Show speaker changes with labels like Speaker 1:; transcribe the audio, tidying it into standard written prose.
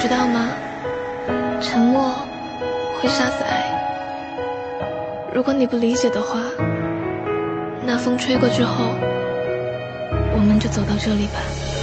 Speaker 1: 知道吗？沉默会杀死爱。如果你不理解的话，那风吹过之后，我们就走到这里吧。